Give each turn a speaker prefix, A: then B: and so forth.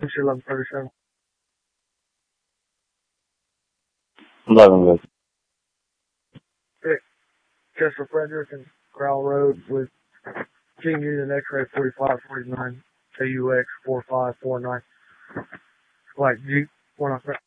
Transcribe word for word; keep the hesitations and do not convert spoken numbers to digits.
A: eleven thirty-seven.
B: eleven good.
A: Six, Chester Frederick and Crowell Road with Team Union X-ray forty-five forty-nine, K U X four five four nine. Like Jeep, one off that.